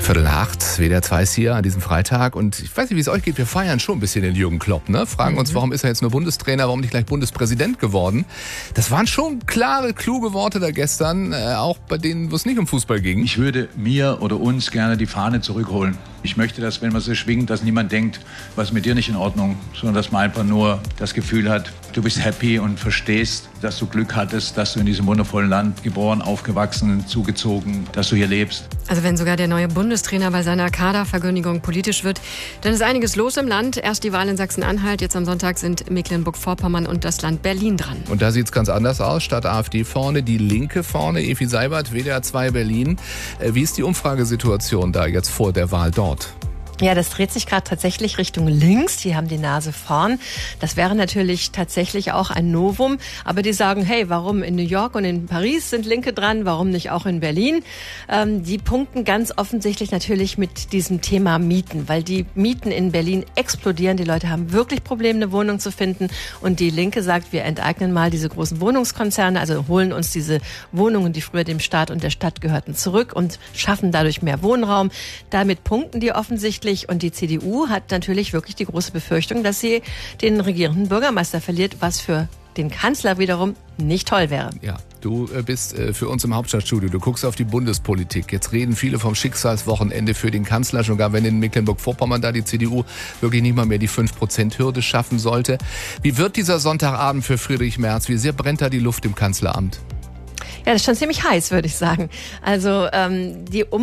7:45, WDR 2 ist hier an diesem Freitag und ich weiß nicht, wie es euch geht, wir feiern schon ein bisschen den Jürgen Klopp, ne? Fragen uns, warum ist er jetzt nur Bundestrainer, warum nicht gleich Bundespräsident geworden? Das waren schon klare, kluge Worte da gestern, auch bei denen, wo es nicht um Fußball ging. Ich würde mir oder uns gerne die Fahne zurückholen. Ich möchte, dass, wenn man sie schwingt, dass niemand denkt, was ist mit dir nicht in Ordnung, sondern dass man einfach nur das Gefühl hat, du bist happy und verstehst, dass du Glück hattest, dass du in diesem wundervollen Land geboren, aufgewachsen, zugezogen, dass du hier lebst. Also wenn sogar der neue Bundestrainer bei seiner Kaderverkündigung politisch wird, dann ist einiges los im Land. Erst die Wahl in Sachsen-Anhalt, jetzt am Sonntag sind Mecklenburg-Vorpommern und das Land Berlin dran. Und da sieht es ganz anders aus. Statt AfD vorne, die Linke vorne. Evi Seibert, WDR 2 Berlin. Wie ist die Umfragesituation da jetzt vor der Wahl dort? Ja, das dreht sich gerade tatsächlich Richtung links. Die haben die Nase vorn. Das wäre natürlich tatsächlich auch ein Novum. Aber die sagen, hey, warum in New York und in Paris sind Linke dran? Warum nicht auch in Berlin? Die punkten ganz offensichtlich natürlich mit diesem Thema Mieten, weil die Mieten in Berlin explodieren. Die Leute haben wirklich Probleme, eine Wohnung zu finden. Und die Linke sagt, wir enteignen mal diese großen Wohnungskonzerne, also holen uns diese Wohnungen, die früher dem Staat und der Stadt gehörten, zurück und schaffen dadurch mehr Wohnraum. Damit punkten die offensichtlich. Und die CDU hat natürlich wirklich die große Befürchtung, dass sie den regierenden Bürgermeister verliert, was für den Kanzler wiederum nicht toll wäre. Ja, du bist für uns im Hauptstadtstudio. Du guckst auf die Bundespolitik. Jetzt reden viele vom Schicksalswochenende für den Kanzler, schon gar wenn in Mecklenburg-Vorpommern da die CDU wirklich nicht mal mehr die 5%-Hürde schaffen sollte. Wie wird dieser Sonntagabend für Friedrich Merz? Wie sehr brennt da die Luft im Kanzleramt? Ja, das ist schon ziemlich heiß, würde ich sagen. Also die